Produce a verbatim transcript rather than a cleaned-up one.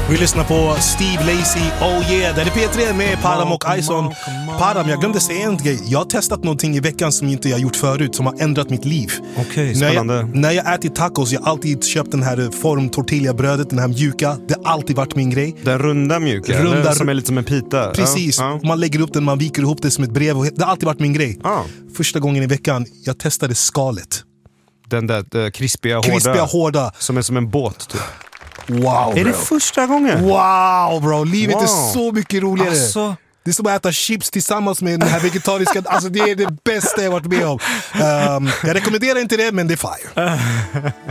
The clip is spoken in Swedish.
Vi lyssnar på Steve Lacy, oh yeah, där är P tre med Param och Ison. Param, jag glömde säga en grej. Jag har testat någonting i veckan som inte jag gjort förut, som har ändrat mitt liv. Okej, okay, spännande. När jag, när jag ätit tacos, jag har alltid köpt den här form tortillabrödet, den här mjuka. Det har alltid varit min grej. Den runda mjuka, runda, som är lite som en pita. Precis, ja, ja. Man lägger upp den, man viker ihop det som ett brev. Det har alltid varit min grej. Ja. Första gången i veckan, jag testade skalet. Den där uh, krispiga, krispiga hårda, hårda. Som är som en båt typ. Wow, bro. Är det första gången? Wow, bro. Livet wow. är så mycket roligare. Alltså... Det är som att äta chips tillsammans med den här vegetariska. Alltså det är det bästa jag varit med om. Um, jag rekommenderar inte det, men det är fire.